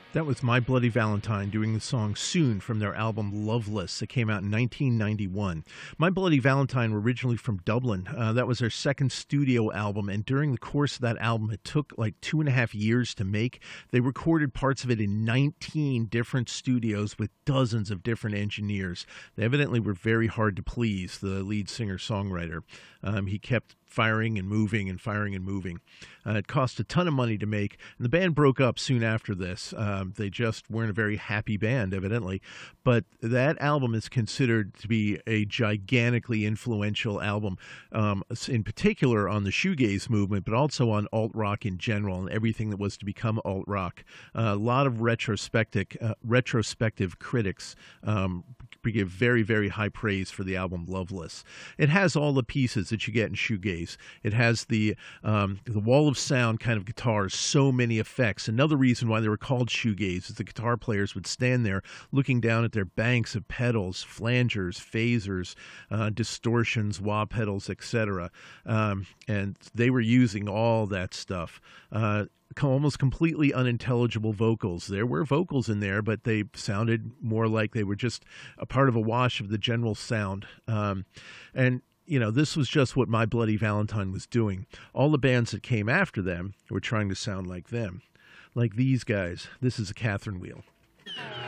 That was My Bloody Valentine doing the song Soon from their album Loveless. It came out in 1991. My Bloody Valentine were originally from Dublin. That was their second studio album, and during the course of that album, it took like 2.5 years to make. They recorded parts of it in 19 different studios with dozens of different engineers. They evidently were very hard to please, the lead singer-songwriter. He kept firing and moving and firing and moving. It cost a ton of money to make, and the band broke up soon after this. They just weren't a very happy band, evidently. But that album is considered to be a gigantically influential album, in particular on the shoegaze movement, but also on alt-rock in general and everything that was to become alt-rock. A lot of retrospective critics give very, very high praise for the album Loveless. It has all the pieces that you get in shoegaze. It has the wall of sound kind of guitars, so many effects. Another reason why they were called shoegaze is the guitar players would stand there looking down at their banks of pedals, flangers, phasers, distortions, wah pedals, etc. And they were using all that stuff. Almost completely unintelligible vocals. There were vocals in there, but they sounded more like they were just a part of a wash of the general sound. And this was just what My Bloody Valentine was doing. All the bands that came after them were trying to sound like them. Like these guys. This is a Catherine Wheel.